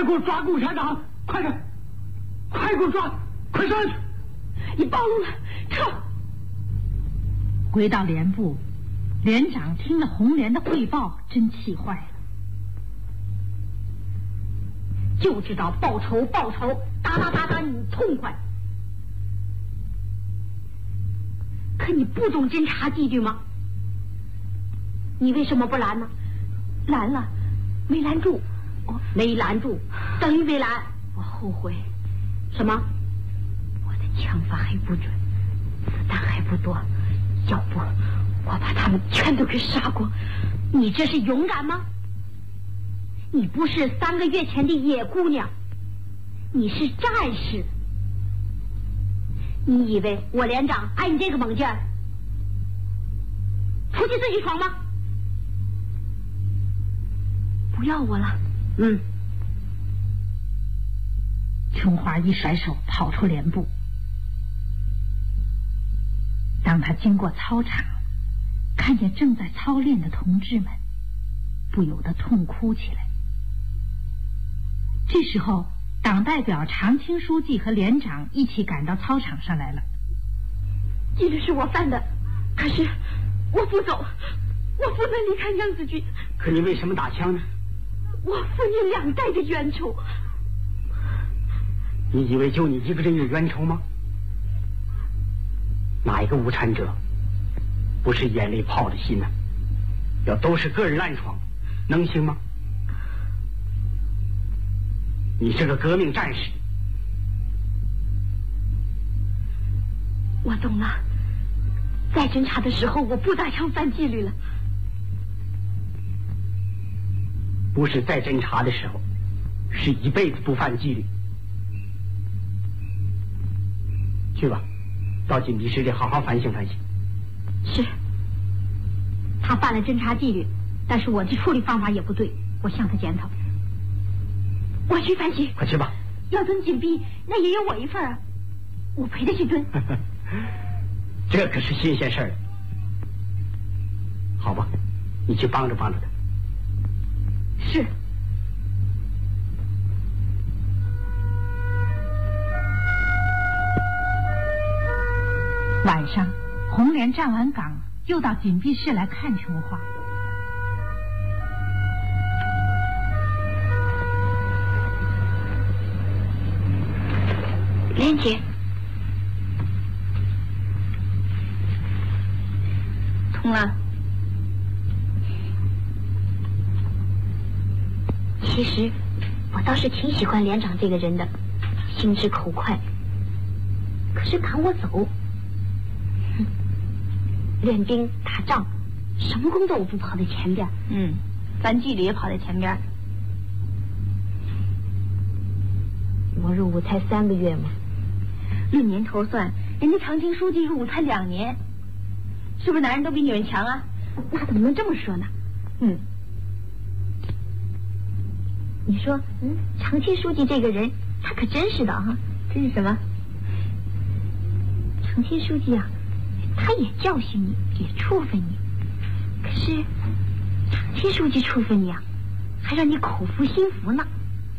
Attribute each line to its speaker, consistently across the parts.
Speaker 1: 给我抓共产党！快点，快给我抓！快上去！
Speaker 2: 你暴露了，撤！
Speaker 3: 回到连部，连长听了红莲的汇报，真气坏了。
Speaker 2: 就知道报仇报仇，打你痛快。可你不懂侦察纪律吗？你为什么不拦呢？拦了，没拦住。没拦住，等于没拦。我后悔。什么？我的枪法还不准，子弹还不多，要不我把他们全都给杀光。你这是勇敢吗？你不是3个月前的野姑娘，你是战士。你以为我连长爱你这个猛劲儿？出去自己闯吗？不要我了。
Speaker 3: 琼花一甩手跑出连部。当他经过操场，看见正在操练的同志们，不由得痛哭起来。这时候，党代表常青书记和连长一起赶到操场上来了。
Speaker 2: 纪律是我犯的，可是我不走，我不能离开娘子军。
Speaker 1: 可你为什么打枪呢？
Speaker 2: 我负你2代的冤仇。
Speaker 1: 你以为就你一个人有冤仇吗？哪一个无产者不是眼泪泡着心呢？要都是个人暗闯，能行吗？你是个革命战士。
Speaker 2: 我懂了，在侦察的时候我不打枪犯纪律了。
Speaker 1: 不是在侦察的时候，是一辈子不犯纪律。去吧，到紧逼室里好好反省反省。
Speaker 2: 是，他犯了侦察纪律，但是我的处理方法也不对，我向他检讨。我去反省。
Speaker 1: 快去吧。
Speaker 2: 要蹲紧逼，那也有我一份啊，我陪他去蹲。
Speaker 1: 这可是新鲜事儿。好吧，你去帮着帮着他。
Speaker 2: 是。
Speaker 3: 晚上，红莲站完岗，又到紧闭室来看琼花。
Speaker 2: 莲姐，通了。其实我倒是挺喜欢连长这个人的，心直口快。可是赶我走，练兵打仗，什么工作我不跑在前边？犯纪律也跑在前边。我入伍才3个月嘛，论年头算，人家常青书记入伍才2年，是不是男人都比女人强啊？那怎么能这么说呢？你说，常青书记这个人，他可真是的哈。这是什么？常青书记啊，他也教训你，也处分你。可是，常青书记处分你啊，还让你口服心服呢。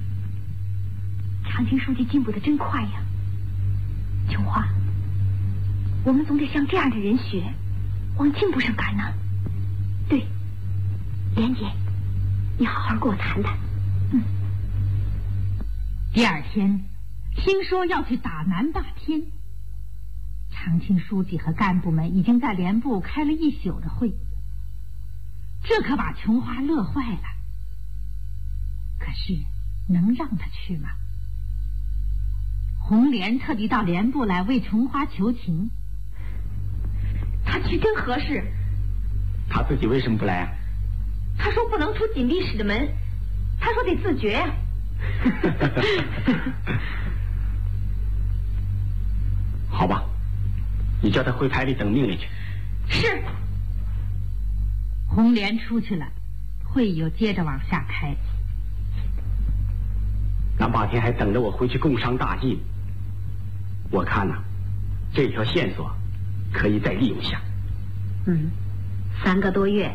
Speaker 2: 常青书记进步的真快呀。琼花，我们总得向这样的人学，往进步上赶呢。对，莲姐，你好好跟我谈谈。
Speaker 3: 第二天，听说要去打南霸天，常青书记和干部们已经在连部开了一宿的会，这可把琼花乐坏了。可是能让他去吗？红莲特地到连部来为琼花求情，
Speaker 2: 他去真合适。
Speaker 1: 他自己为什么不来啊？
Speaker 2: 他说不能出紧闭室的门，他说得自觉呀。
Speaker 1: 好吧，你叫他回排里等命令去。
Speaker 2: 是。
Speaker 3: 红莲出去了，会又接着往下开。
Speaker 1: 那霸天还等着我回去共商大计。我看呐，这条线索可以再利用下。
Speaker 2: 3个多月